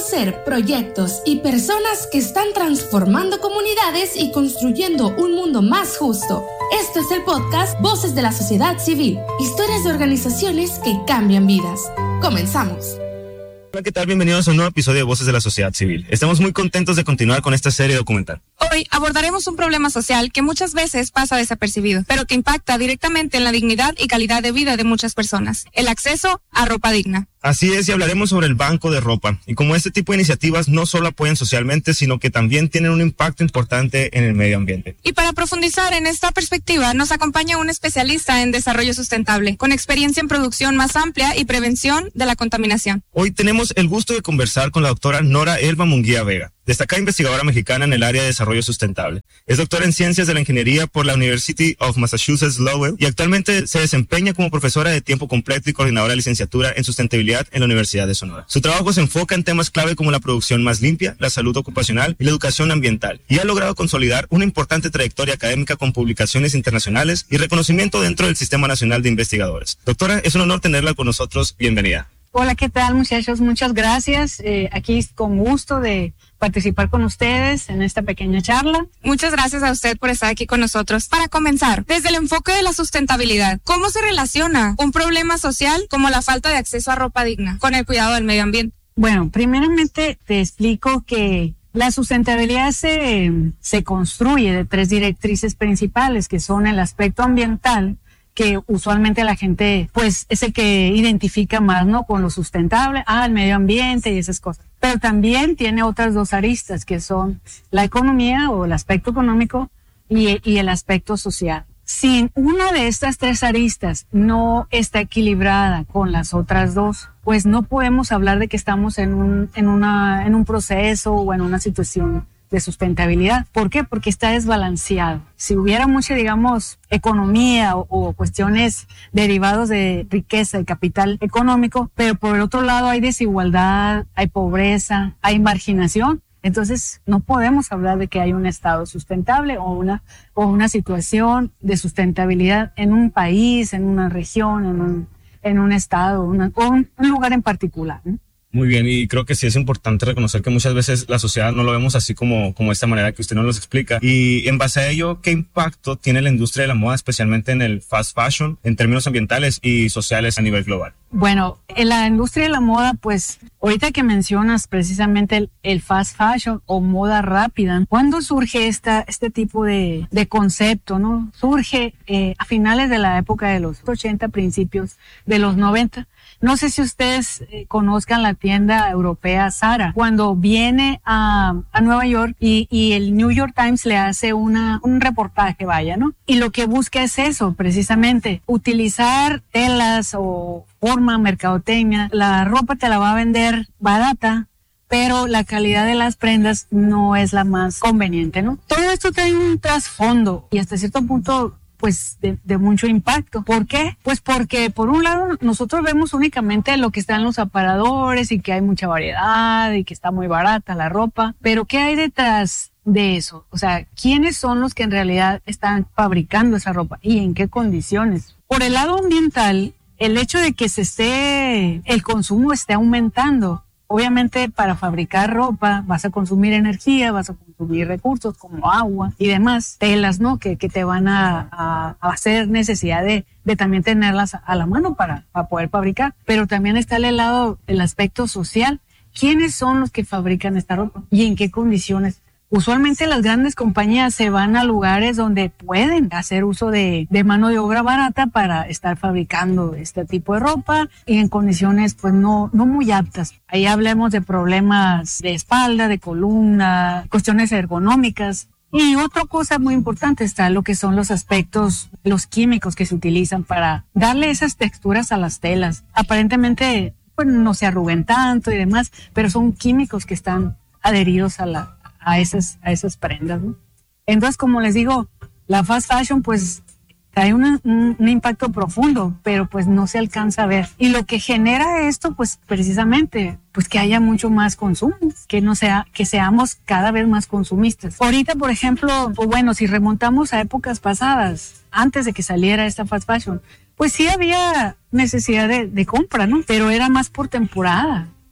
conocer proyectos y personas que están transformando comunidades y construyendo un mundo más justo. Esto es el podcast Voces de la Sociedad Civil, historias de organizaciones que cambian vidas. Comenzamos. Hola, ¿qué tal? Bienvenidos a un nuevo episodio de Voces de la Sociedad Civil. Estamos muy contentos de continuar con esta serie documental. Hoy abordaremos un problema social que muchas veces pasa desapercibido, pero que impacta directamente en la dignidad y calidad de vida de muchas personas: el acceso a ropa digna. Así es, y hablaremos sobre el banco de ropa y cómo este tipo de iniciativas no solo apoyan socialmente, sino que también tienen un impacto importante en el medio ambiente. Y para profundizar en esta perspectiva, nos acompaña un especialista en desarrollo sustentable, con experiencia en producción más amplia y prevención de la contaminación. Hoy tenemos el gusto de conversar con la doctora Nora Elba Munguía Vega, destacada investigadora mexicana en el área de desarrollo sustentable. Es doctora en Ciencias de la Ingeniería por la University of Massachusetts Lowell y actualmente se desempeña como profesora de tiempo completo y coordinadora de licenciatura en sustentabilidad en la Universidad de Sonora. Su trabajo se enfoca en temas clave como la producción más limpia, la salud ocupacional y la educación ambiental, y ha logrado consolidar una importante trayectoria académica con publicaciones internacionales y reconocimiento dentro del Sistema Nacional de Investigadores. Doctora, es un honor tenerla con nosotros. Bienvenida. Hola, ¿qué tal, muchachos? Muchas gracias. Aquí con gusto de participar con ustedes en esta pequeña charla. Muchas gracias a usted por estar aquí con nosotros. Para comenzar, desde el enfoque de la sustentabilidad, ¿cómo se relaciona un problema social como la falta de acceso a ropa digna con el cuidado del medio ambiente? Bueno, primeramente te explico que la sustentabilidad se construye de tres directrices principales, que son el aspecto ambiental, que usualmente la gente pues es el que identifica más, ¿no? Con lo sustentable, el medio ambiente y esas cosas. Pero también tiene otras dos aristas, que son la economía o el aspecto económico y el aspecto social. Si una de estas tres aristas no está equilibrada con las otras dos, pues no podemos hablar de que estamos en un proceso o en una situación de sustentabilidad. ¿Por qué? Porque está desbalanceado. Si hubiera mucha, digamos, economía o cuestiones derivados de riqueza, de capital económico, pero por el otro lado hay desigualdad, hay pobreza, hay marginación, entonces no podemos hablar de que hay un estado sustentable o una situación de sustentabilidad en un país, en una región, en un estado, o un lugar en particular, ¿no? Muy bien, y creo que sí es importante reconocer que muchas veces la sociedad no lo vemos así como de esta manera que usted nos lo explica. Y en base a ello, ¿qué impacto tiene la industria de la moda, especialmente en el fast fashion, en términos ambientales y sociales a nivel global? Bueno, en la industria de la moda, pues ahorita que mencionas precisamente el fast fashion o moda rápida, ¿cuándo surge este tipo de concepto, no? Surge a finales de la época de los 80, principios de los 90. No sé si ustedes conozcan la tienda europea Zara. Cuando viene a Nueva York y el New York Times le hace un reportaje, ¿no? Y lo que busca es eso, precisamente, utilizar telas o forma, mercadotecnia. La ropa te la va a vender barata, pero la calidad de las prendas no es la más conveniente, ¿no? Todo esto tiene un trasfondo y hasta cierto punto pues de mucho impacto. ¿Por qué? Pues porque por un lado nosotros vemos únicamente lo que está en los aparadores y que hay mucha variedad y que está muy barata la ropa, pero ¿qué hay detrás de eso? O sea, ¿quiénes son los que en realidad están fabricando esa ropa y en qué condiciones? Por el lado ambiental, el hecho de que el consumo esté aumentando. Obviamente para fabricar ropa vas a consumir energía, vas a consumir recursos como agua y demás, telas, ¿no? Que te van a hacer necesidad de también tenerlas a la mano para poder fabricar. Pero también está el aspecto social. ¿Quiénes son los que fabrican esta ropa y en qué condiciones? Usualmente las grandes compañías se van a lugares donde pueden hacer uso de mano de obra barata para estar fabricando este tipo de ropa y en condiciones pues no muy aptas. Ahí hablemos de problemas de espalda, de columna, cuestiones ergonómicas. Y otra cosa muy importante está lo que son los aspectos, los químicos que se utilizan para darle esas texturas a las telas. Aparentemente pues no se arruguen tanto y demás, pero son químicos que están adheridos a esas prendas, ¿no? Entonces, como les digo, la fast fashion pues trae un impacto profundo, pero pues no se alcanza a ver. Y lo que genera esto, pues precisamente, pues que haya mucho más consumo, que seamos cada vez más consumistas. Ahorita, por ejemplo, pues bueno, si remontamos a épocas pasadas, antes de que saliera esta fast fashion, pues sí había necesidad de compra, ¿no? Pero era más por temporada.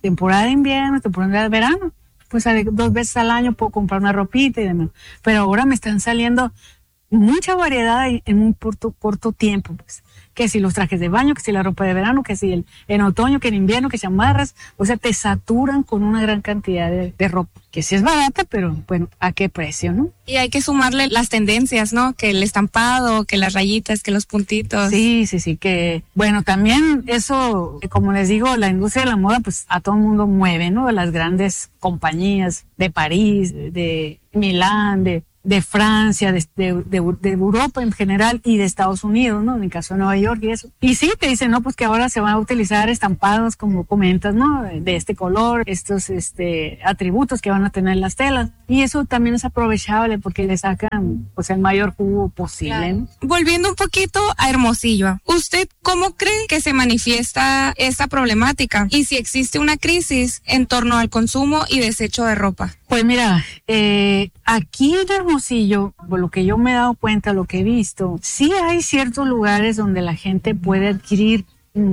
temporada de invierno, temporada de verano. Pues 2 veces al año puedo comprar una ropita y demás. Pero ahora me están saliendo mucha variedad en un corto tiempo, pues. Que si los trajes de baño, que si la ropa de verano, que si en otoño, que en invierno, que chamarras. O sea, te saturan con una gran cantidad de ropa. Que sí es barata, pero bueno, ¿a qué precio, no? Y hay que sumarle las tendencias, ¿no? Que el estampado, que las rayitas, que los puntitos. Sí, que bueno, también eso, como les digo, la industria de la moda, pues a todo el mundo mueve, ¿no? Las grandes compañías de París, de Milán, de Francia, de Europa en general y de Estados Unidos, ¿no? En el caso de Nueva York y eso. Y sí, te dicen, no, pues que ahora se van a utilizar estampados, como comentas, ¿no? De este color, estos atributos que van a tener las telas. Y eso también es aprovechable porque le sacan, pues, el mayor jugo posible. Claro. ¿No? Volviendo un poquito a Hermosillo, ¿usted cómo cree que se manifiesta esta problemática? Y si existe una crisis en torno al consumo y desecho de ropa. Pues mira, aquí en Hermosillo, por lo que yo me he dado cuenta, lo que he visto, sí hay ciertos lugares donde la gente puede adquirir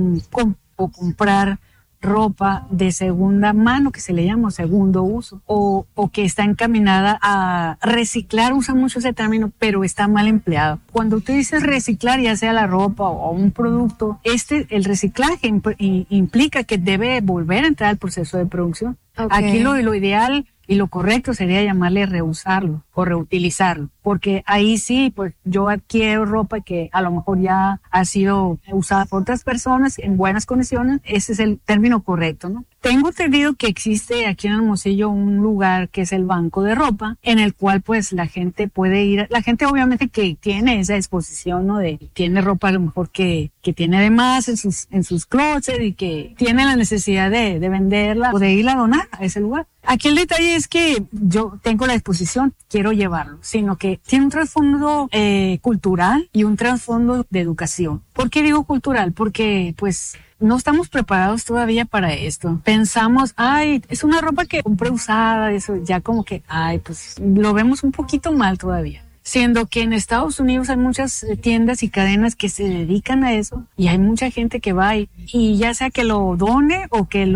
o comprar ropa de segunda mano, que se le llama segundo uso, o que está encaminada a reciclar. Usan mucho ese término, pero está mal empleado. Cuando tú dices reciclar, ya sea la ropa o un producto, el reciclaje implica que debe volver a entrar al proceso de producción. Okay. Aquí lo ideal y lo correcto sería llamarle reusarlo o reutilizarlo, porque ahí sí, pues yo adquiero ropa que a lo mejor ya ha sido usada por otras personas en buenas condiciones. Ese es el término correcto, ¿no? Tengo entendido que existe aquí en Hermosillo un lugar que es el banco de ropa, en el cual pues la gente puede ir, la gente obviamente que tiene esa exposición, ¿no? Tiene ropa a lo mejor que tiene de más en sus closets y que tiene la necesidad de venderla o de irla a donar a ese lugar. Aquí el detalle es que yo tengo la exposición, quiero llevarlo, sino que tiene un trasfondo cultural y un trasfondo de educación. ¿Por qué digo cultural? Porque pues no estamos preparados todavía para esto. Pensamos, es una ropa que compré usada, eso ya como que, pues lo vemos un poquito mal todavía. Siendo que en Estados Unidos hay muchas tiendas y cadenas que se dedican a eso y hay mucha gente que va y ya sea que lo done o que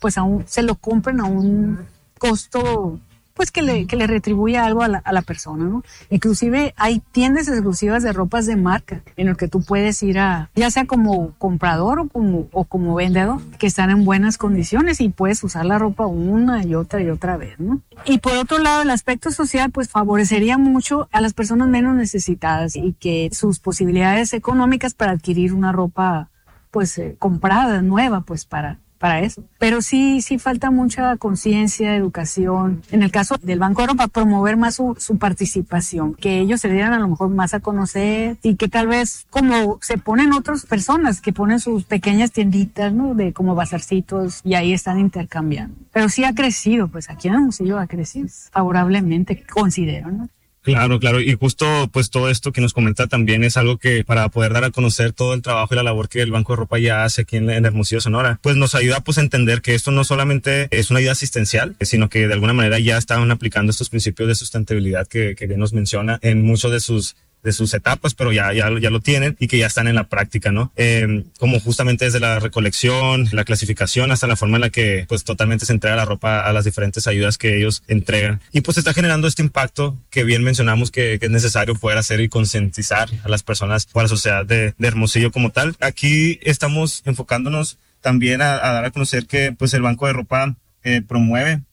se lo compren a un costo pues que le retribuya algo a la persona, ¿no? Inclusive hay tiendas exclusivas de ropas de marca en las que tú puedes ir ya sea como comprador o como vendedor, que están en buenas condiciones y puedes usar la ropa una y otra vez, ¿no? Y por otro lado, el aspecto social pues favorecería mucho a las personas menos necesitadas y que sus posibilidades económicas para adquirir una ropa pues comprada, nueva, pues para eso. Pero sí falta mucha conciencia, educación. En el caso del Banco de Ropa, promover más su participación, que ellos se dieran a lo mejor más a conocer y que tal vez como se ponen otras personas que ponen sus pequeñas tienditas, ¿no? De como bazarcitos y ahí están intercambiando. Pero sí ha crecido, pues aquí en Hermosillo ha crecido favorablemente, considero, ¿no? Claro, y justo pues todo esto que nos comenta también es algo que para poder dar a conocer todo el trabajo y la labor que el Banco de Ropa ya hace aquí en Hermosillo, Sonora, pues nos ayuda pues a entender que esto no solamente es una ayuda asistencial, sino que de alguna manera ya estaban aplicando estos principios de sustentabilidad que bien nos menciona en muchos de sus etapas, pero ya lo tienen y que ya están en la práctica, ¿no? Como justamente desde la recolección, la clasificación, hasta la forma en la que pues totalmente se entrega la ropa a las diferentes ayudas que ellos entregan. Y pues está generando este impacto que bien mencionamos que es necesario poder hacer y concientizar a las personas o a la sociedad de Hermosillo como tal. Aquí estamos enfocándonos también a dar a conocer que pues el Banco de Ropa promueve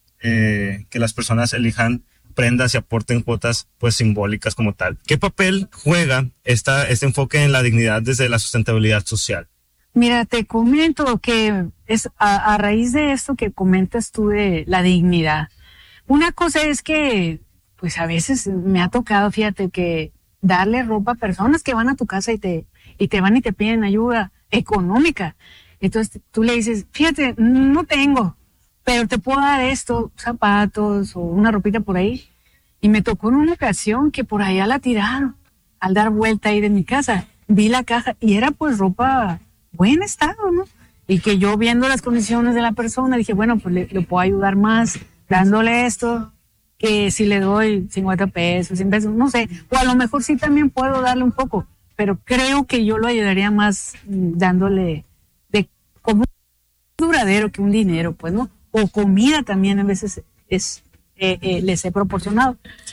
que las personas elijan prendas y aporten cuotas pues simbólicas como tal. ¿Qué papel juega este enfoque en la dignidad desde la sustentabilidad social? Mira, te comento que es a raíz de esto que comentas tú de la dignidad. Una cosa es que pues a veces me ha tocado, fíjate, que darle ropa a personas que van a tu casa y te van y te piden ayuda económica. Entonces tú le dices, fíjate, no tengo, pero te puedo dar esto, zapatos o una ropita por ahí. Y me tocó en una ocasión que por allá la tiraron. Al dar vuelta ahí de mi casa, vi la caja y era pues ropa buen estado, ¿no? Y que yo viendo las condiciones de la persona dije, bueno, pues le puedo ayudar más dándole esto, que si le doy 50 pesos, 100 pesos, no sé. O a lo mejor sí también puedo darle un poco, pero creo que yo lo ayudaría más dándole de como duradero que un dinero, pues, ¿no? O comida también a veces les he proporcionado.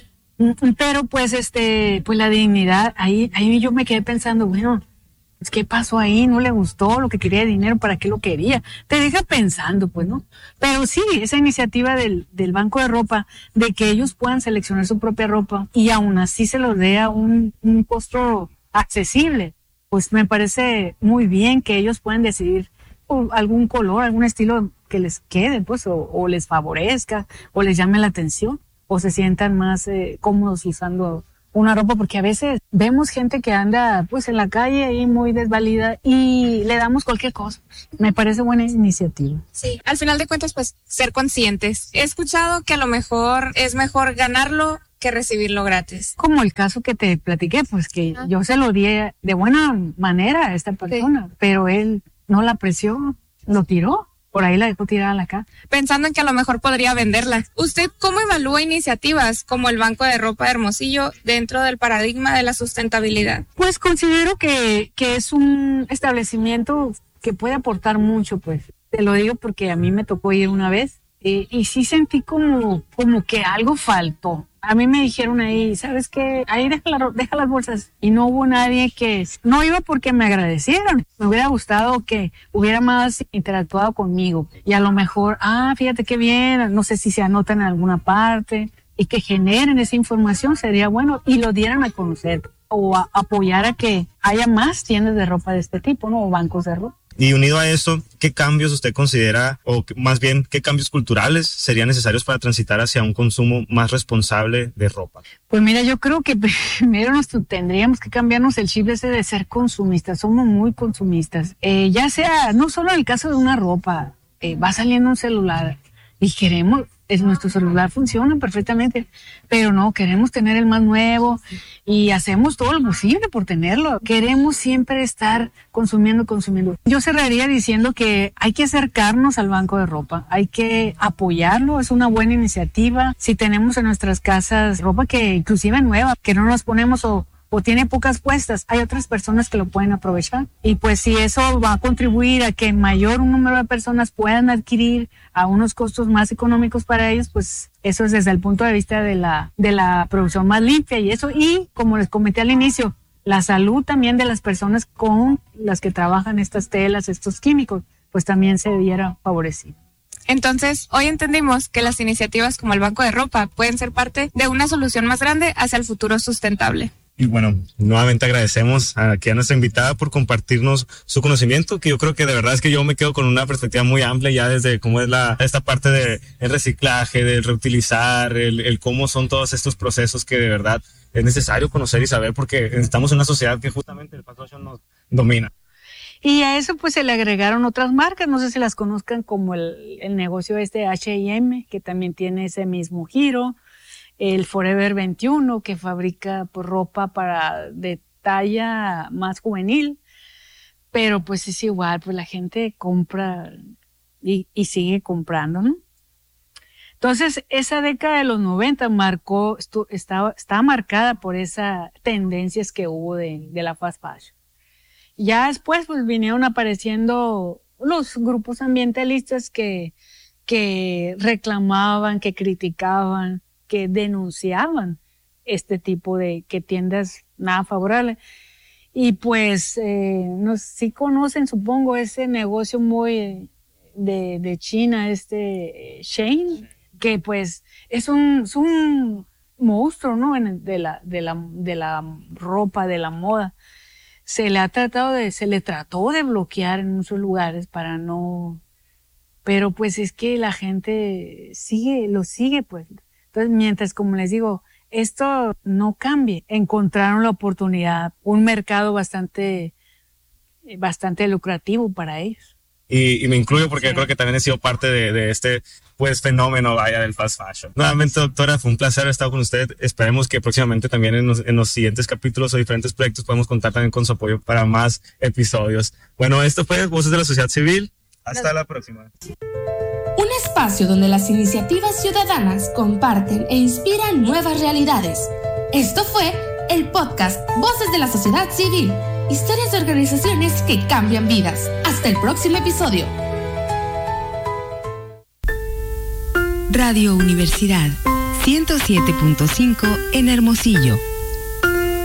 Pero pues pues la dignidad, ahí yo me quedé pensando, bueno, pues ¿qué pasó ahí? No le gustó lo que quería de dinero, ¿para qué lo quería? Te deja pensando, pues, ¿no? Pero sí, esa iniciativa del banco de ropa, de que ellos puedan seleccionar su propia ropa y aún así se los dé a un costo accesible, pues me parece muy bien que ellos puedan decidir algún color, algún estilo que les quede, pues, o les favorezca, o les llame la atención, o se sientan más cómodos usando una ropa, porque a veces vemos gente que anda pues en la calle ahí muy desvalida y le damos cualquier cosa. Me parece buena iniciativa. Sí, al final de cuentas pues ser conscientes. He escuchado que a lo mejor es mejor ganarlo que recibirlo gratis. Como el caso que te platiqué, pues que yo se lo di de buena manera a esta persona, pero él no la apreció, lo tiró. Por ahí la dejó tirada acá. Pensando en que a lo mejor podría venderla. ¿Usted cómo evalúa iniciativas como el Banco de Ropa de Hermosillo dentro del paradigma de la sustentabilidad? Pues considero que es un establecimiento que puede aportar mucho, pues. Te lo digo porque a mí me tocó ir una vez y sí sentí como que algo faltó. A mí me dijeron ahí, ¿sabes qué? Ahí deja las bolsas. Y no hubo nadie no iba porque me agradecieran. Me hubiera gustado que hubiera más interactuado conmigo. Y a lo mejor, fíjate qué bien, no sé si se anotan en alguna parte. Y que generen esa información sería bueno y lo dieran a conocer. O apoyar a que haya más tiendas de ropa de este tipo, ¿no? O bancos de ropa. Y unido a eso, ¿qué cambios usted considera, o más bien, qué cambios culturales serían necesarios para transitar hacia un consumo más responsable de ropa? Pues mira, yo creo que primero tendríamos que cambiarnos el chip ese de ser consumistas. Somos muy consumistas. Ya sea, no solo en el caso de una ropa, va saliendo un celular y nuestro celular funciona perfectamente, pero no, queremos tener el más nuevo y hacemos todo lo posible por tenerlo. Queremos siempre estar consumiendo. Yo cerraría diciendo que hay que acercarnos al banco de ropa, hay que apoyarlo, es una buena iniciativa. Si tenemos en nuestras casas ropa que inclusive nueva, que no nos ponemos o tiene pocas puestas, hay otras personas que lo pueden aprovechar. Y pues si eso va a contribuir a que mayor número de personas puedan adquirir a unos costos más económicos para ellos, pues eso es desde el punto de vista de la producción más limpia y como les comenté al inicio, la salud también de las personas con las que trabajan estas telas, estos químicos, pues también se viera favorecido. Entonces, hoy entendimos que las iniciativas como el Banco de Ropa pueden ser parte de una solución más grande hacia el futuro sustentable. Y bueno, nuevamente agradecemos aquí a nuestra invitada por compartirnos su conocimiento, que yo creo que de verdad es que yo me quedo con una perspectiva muy amplia ya desde cómo es esta parte del reciclaje, del reutilizar, el cómo son todos estos procesos que de verdad es necesario conocer y saber, porque estamos en una sociedad que justamente el fast fashion nos domina. Y a eso pues se le agregaron otras marcas, no sé si las conozcan, como el negocio H&M, que también tiene ese mismo giro. El Forever 21, que fabrica pues, ropa de talla más juvenil, pero pues es igual, pues la gente compra y sigue comprando, ¿no? Entonces, esa década de los 90 está marcada por esas tendencias que hubo de la fast fashion. Ya después pues vinieron apareciendo los grupos ambientalistas que reclamaban, que criticaban, que denunciaban este tipo de tiendas nada favorables. Y pues, sí conocen, supongo, ese negocio muy de China, Shein, que pues es un monstruo, ¿no? De la ropa, de la moda. Se le trató de bloquear en muchos lugares para no, pero pues es que la gente lo sigue, pues. Entonces, mientras, como les digo, esto no cambie, encontraron la oportunidad, un mercado bastante lucrativo para ellos. Y me incluyo porque creo que también he sido parte de este pues fenómeno del fast fashion. Nuevamente, doctora, fue un placer haber estado con usted. Esperemos que próximamente también en los siguientes capítulos o diferentes proyectos podamos contar también con su apoyo para más episodios. Bueno, esto fue Voces de la Sociedad Civil. Hasta la próxima. Un espacio donde las iniciativas ciudadanas comparten e inspiran nuevas realidades. Esto fue el podcast Voces de la Sociedad Civil. Historias de organizaciones que cambian vidas. Hasta el próximo episodio. Radio Universidad 107.5 en Hermosillo.